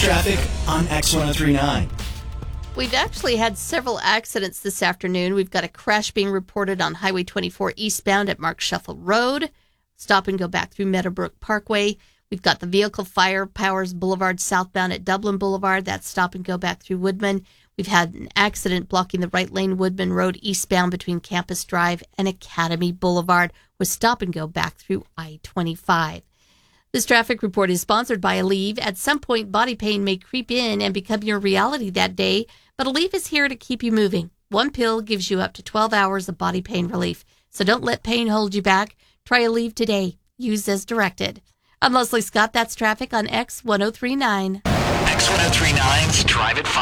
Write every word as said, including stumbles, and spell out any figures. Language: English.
traffic on X ten thirty-nine. We've actually had several accidents this afternoon. We've got a crash being reported on Highway twenty-four eastbound at Mark Shuffle Road. Stop and go back through Meadowbrook Parkway. We've got the vehicle fire Powers Boulevard southbound at Dublin Boulevard. That's stop and go back through Woodman. We've had an accident blocking the right lane Woodman Road eastbound between Campus Drive and Academy Boulevard with stop and go back through I twenty-five. This traffic report is sponsored by Aleve. At some point, body pain may creep in and become your reality that day, but Aleve is here to keep you moving. One pill gives you up to twelve hours of body pain relief, so don't let pain hold you back. Try Aleve today. Use as directed. I'm Leslie Scott. That's traffic on X ten thirty-nine. X ten thirty-nine's Drive at five.